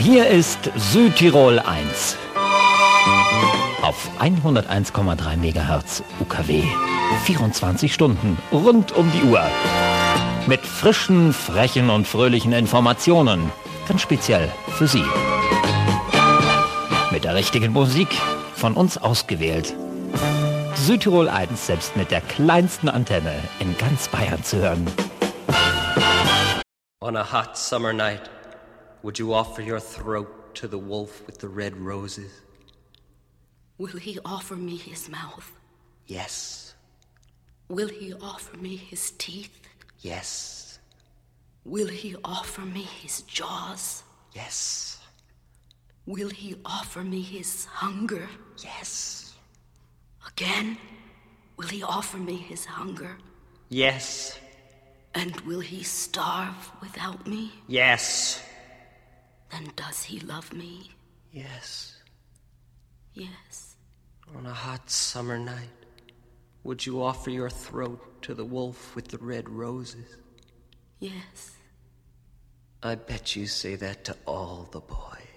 Hier ist Südtirol 1. Auf 101,3 MHz UKW. 24 Stunden rund um die Uhr. Mit frischen, frechen und fröhlichen Informationen. Ganz speziell für Sie. Mit der richtigen Musik, von uns ausgewählt. Südtirol 1 selbst mit der kleinsten Antenne in ganz Bayern zu hören. On a hot summer night, would you offer your throat to the wolf with the red roses? Will he offer me his mouth? Yes. Will he offer me his teeth? Yes. Will he offer me his jaws? Yes. Will he offer me his hunger? Yes. Again, will he offer me his hunger? Yes. And will he starve without me? Yes. Then does he love me? Yes. Yes. On a hot summer night, would you offer your throat to the wolf with the red roses? Yes. I bet you say that to all the boys.